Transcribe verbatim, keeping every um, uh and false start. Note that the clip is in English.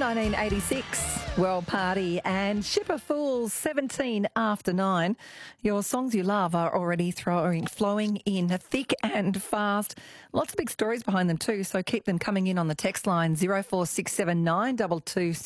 nineteen eighty-six, World Party and Ship of Fools, seventeen after nine. Your songs you love are already throwing, flowing in thick and fast. Lots of big stories behind them too, so keep them coming in on the text line zero four six seven nine two two